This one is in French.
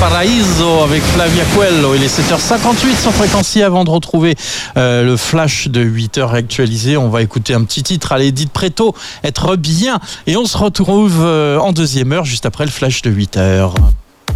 Paraiso avec Flavia Coelho. Il est 7h58 sur Fréquency. Avant de retrouver le flash de 8h actualisé, on va écouter un petit titre à Edith Preto, Être bien. Et on se retrouve en deuxième heure, juste après le flash de 8h.